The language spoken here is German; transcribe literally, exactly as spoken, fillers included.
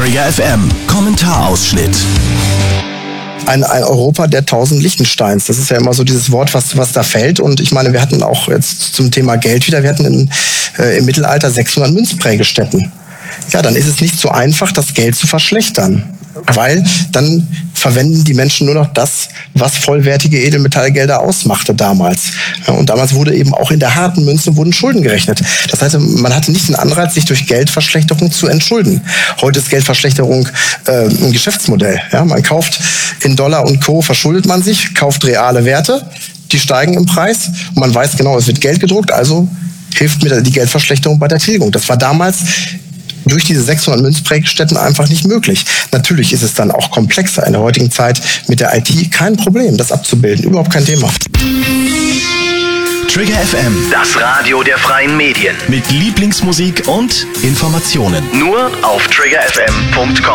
Trigger F M Kommentarausschnitt. Ein, ein Europa der tausend Liechtensteins. Das ist ja immer so dieses Wort, was, was da fällt. Und ich meine, wir hatten auch jetzt zum Thema Geld wieder, wir hatten in, äh, im Mittelalter sechshundert Münzprägestätten. Ja, dann ist es nicht so einfach, das Geld zu verschlechtern. Weil dann verwenden die Menschen nur noch das, was vollwertige Edelmetallgelder ausmachte damals. Ja, und damals wurde eben auch in der harten Münze wurden Schulden gerechnet. Das heißt, man hatte nicht den Anreiz, sich durch Geldverschlechterung zu entschulden. Heute ist Geldverschlechterung äh, ein Geschäftsmodell. Ja, man kauft in Dollar und Co., verschuldet man sich, kauft reale Werte, die steigen im Preis und man weiß genau, es wird Geld gedruckt, also hilft mir die Geldverschlechterung bei der Tilgung. Das war damals durch diese sechshundert Münzprägestätten einfach nicht möglich. Natürlich ist es dann auch komplexer in der heutigen Zeit mit der I T. Kein Problem, das abzubilden. Überhaupt kein Thema. Trigger F M, das Radio der freien Medien. mit Lieblingsmusik und Informationen. Nur auf trigger f m punkt com.